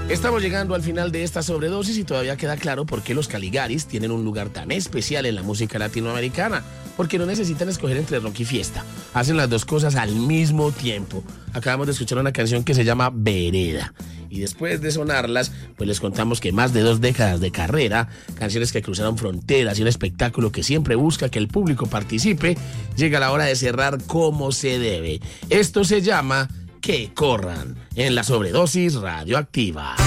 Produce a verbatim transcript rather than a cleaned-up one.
Estamos llegando al final de esta sobredosis y todavía queda claro por qué los Caligaris tienen un lugar tan especial en la música latinoamericana. Porque no necesitan escoger entre rock y fiesta. Hacen las dos cosas al mismo tiempo. Acabamos de escuchar una canción que se llama Vereda. Y después de sonarlas, pues les contamos que más de dos décadas de carrera, canciones que cruzaron fronteras y un espectáculo que siempre busca que el público participe, llega la hora de cerrar como se debe. Esto se llama Que Corran en la Sobredosis Radioactiva.